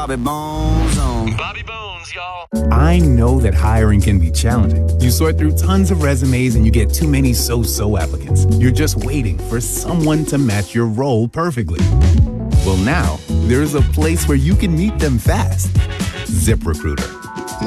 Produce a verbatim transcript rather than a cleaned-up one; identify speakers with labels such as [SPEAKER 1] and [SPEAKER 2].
[SPEAKER 1] Bobby Bones on.
[SPEAKER 2] Bobby Bones, y'all.
[SPEAKER 3] I know that hiring can be challenging. You sort through tons of resumes and you get too many so-so applicants. You're just waiting for someone to match your role perfectly. Well, now, there's a place where you can meet them fast. ZipRecruiter.